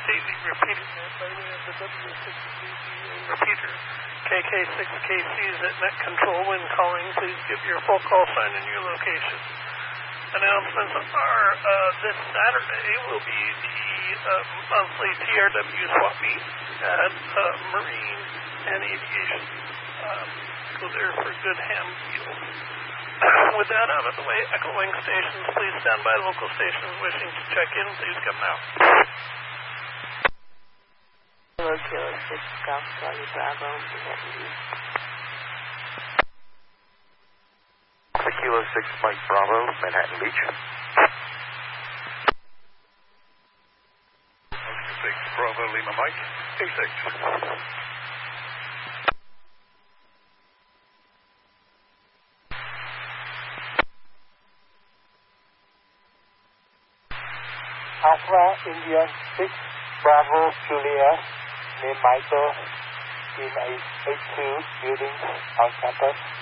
Davey repeating that by way of the W6KCA repeater. KK6KC is at net control when calling. Please give your full call sign and your location. Announcements are this Saturday will be the monthly TRW swap meet at Marine and Aviation. Go there for good ham deal. With that out of the way, echoing stations, please stand by. Local stations wishing to check in, please come now. Hello, Kilo 6 Golf Charlie Bravo, Manhattan Beach. Kilo 6 Mike Bravo, Manhattan Beach. 6 Bravo Lima Mike, A6. Alpha India 6 Bravo Juliet, name Michael in 82 building on campus.